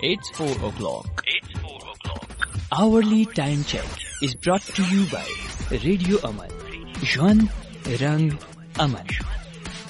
It's 4 o'clock. Hourly time check is brought to you by Radio Aman. Jwan Rang Aman.